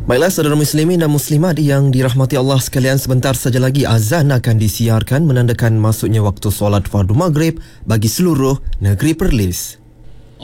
Baiklah saudara muslimin dan muslimat yang dirahmati Allah sekalian, sebentar saja lagi azan akan disiarkan menandakan masuknya waktu solat fardu maghrib bagi seluruh negeri Perlis.